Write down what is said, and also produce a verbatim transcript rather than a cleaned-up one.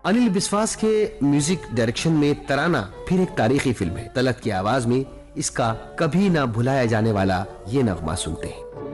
अनिल बिस्वास के music direction में तराना फिर एक तारीखी फिल्म है। तलत की आवाज में इसका कभी ना भुलाया जाने वाला ये नगमा सुनते हैं।